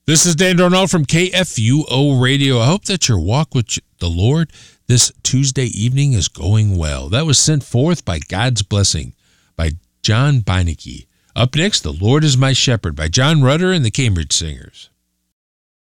This is Dan Darnell from KFUO Radio. I hope that your walk with the Lord this Tuesday evening is going well. That was Sent Forth by God's Blessing by John Beinecke. Up next, The Lord is My Shepherd by John Rutter and the Cambridge Singers.